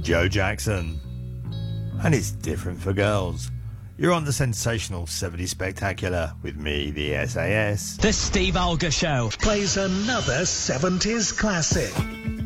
Joe Jackson. And it's different for girls. You're on the sensational 70s Spectacular with me, the SAS. The Steve Olga Show plays another 70s classic.